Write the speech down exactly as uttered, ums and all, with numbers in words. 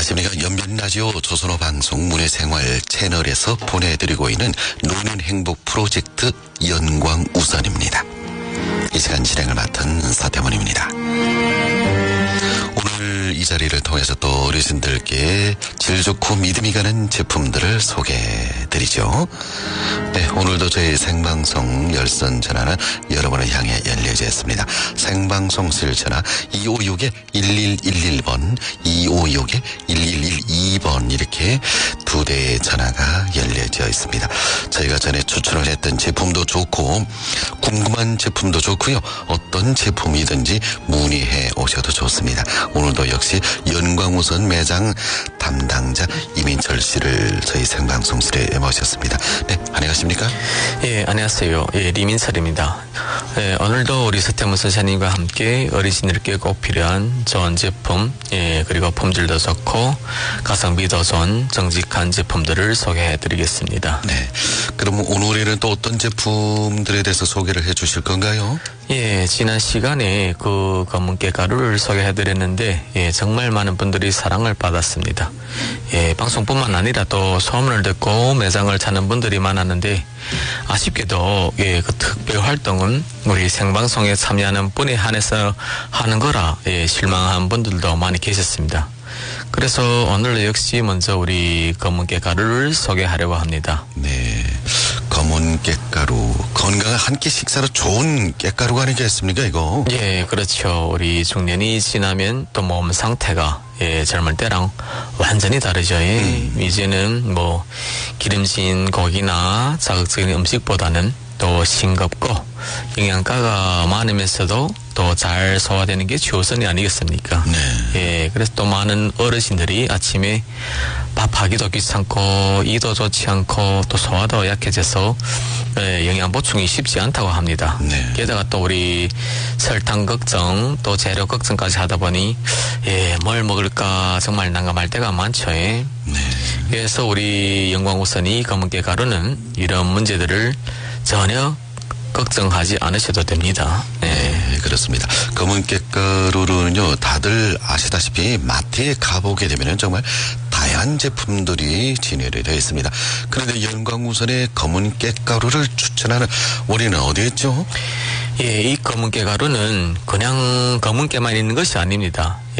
안녕하십니까. 연변라디오 조선어 방송 문화생활 채널에서 보내드리고 있는 노는 행복 프로젝트 연광우선입니다. 이 시간 진행을 맡은 서태문입니다. 오늘 이 자리를 통해서 또 어르신들께 질 좋고 믿음이 가는 제품들을 소개해드리죠. 네, 오늘도 저희 생방송 열선 전화는 여러분을 향해 열려져 있습니다. 생방송 실전화 이오육 일일일일 번, 이오육 일일일이 번 이렇게 두 대의 전화가 열려져 있습니다. 저희가 전에 추천을 했던 제품도 좋고 궁금한 제품도 좋고요. 어떤 제품이든지 문의해 오셔도 좋습니다. 오늘도 역시 연광우선 매장 담당자 이민철 씨를 저희 생방송실에 모셨습니다. 네, 안녕하십니까? 예, 안녕하세요. 예, 리민철입니다. 예, 오늘도 우리 서태문 선생님과 함께 어르신들께 꼭 필요한 좋은 제품, 예, 그리고 품질도 좋고 가성비도 좋은 정직한 제품들을 소개해 드리겠습니다. 네. 그럼 오늘에는 또 어떤 제품들에 대해서 소개를 해 주실 건가요? 예, 지난 시간에 그 검은깨 가루를 소개해 드렸는데, 예, 정말 많은 분들이 사랑을 받았습니다. 예, 방송뿐만 아니라 또 소문을 듣고 매장을 찾는 분들이 많았는데, 아쉽게도, 예, 그 특별 활동은 우리 생방송에 참여하는 분에 한해서 하는 거라, 예, 실망한 분들도 많이 계셨습니다. 그래서 오늘 역시 먼저 우리 검은깨 가루를 소개하려고 합니다. 네. 검은 깨가루, 건강한 한 끼 식사로 좋은 깨가루가 아니겠습니까, 이거? 예, 그렇죠. 우리 중년이 지나면 또 몸 상태가, 예, 젊을 때랑 완전히 다르죠. 예. 음. 이제는 뭐 기름진 고기나 자극적인 음식보다는 또 싱겁고 영양가가 많으면서도 또 잘 소화되는 게 최우선이 아니겠습니까? 네. 예, 그래서 또 많은 어르신들이 아침에 밥하기도 귀찮고 이도 좋지 않고 또 소화도 약해져서 예, 영양 보충이 쉽지 않다고 합니다. 네. 게다가 또 우리 설탕 걱정 또 재료 걱정까지 하다 보니 예, 뭘 먹을까 정말 난감할 때가 많죠. 예. 네. 그래서 우리 연광우선이 검은깨 가루는 이런 문제들을 전혀 걱정하지 않으셔도 됩니다. 네. 네, 그렇습니다. 검은 깨가루는요, 다들 아시다시피 마트에 가보게 되면은 정말 다양한 제품들이 진열이 되어 있습니다. 그런데 연광우선의 검은 깨가루를 추천하는 원인은 어디였죠? 예, 이 검은 깨가루는 그냥 검은 깨만 있는 것이 아닙니다.